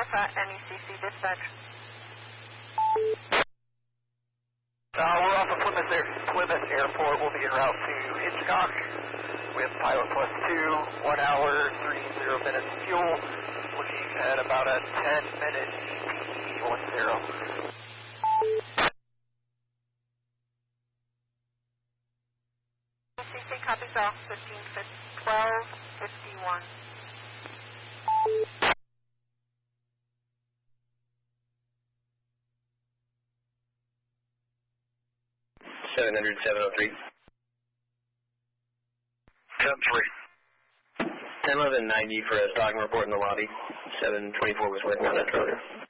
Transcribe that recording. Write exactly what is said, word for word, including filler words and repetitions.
Alpha, N E C C dispatch. Uh, we're off of Plymouth, Air, Plymouth Airport. We'll be en route to Hitchcock with pilot plus two, one hour, three zero minutes fuel. Looking at about a ten minute E T E one zero. C C copies off, fifteen, twelve, fifty-one. seven hundred, seven oh three. ten three. ten eleven ninety for a stocking report in the lobby. seven twenty-four was working on that earlier.